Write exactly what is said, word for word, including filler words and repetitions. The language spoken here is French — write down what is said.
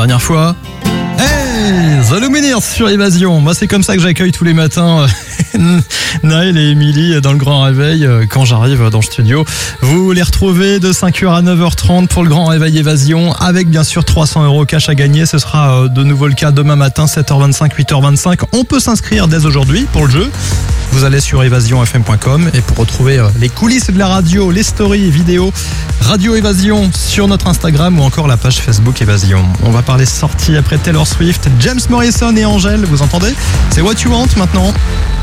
dernière fois. Hey, The Lumineers sur Évasion. Moi, c'est comme ça que j'accueille tous les matins Naël et Émilie dans le Grand Réveil quand j'arrive dans le studio. Vous les retrouvez de cinq heures à neuf heures trente pour le Grand Réveil Évasion avec bien sûr trois cents euros cash à gagner. Ce sera de nouveau le cas demain matin, sept heures vingt-cinq, huit heures vingt-cinq. On peut s'inscrire dès aujourd'hui pour le jeu. Vous allez sur évasion f m point com et pour retrouver les coulisses de la radio, les stories, vidéos, Radio Évasion sur notre Instagram ou encore la page Facebook Évasion. On va parler sortie après Taylor Swift, James Morrison et Angèle, vous entendez ? C'est What You Want maintenant.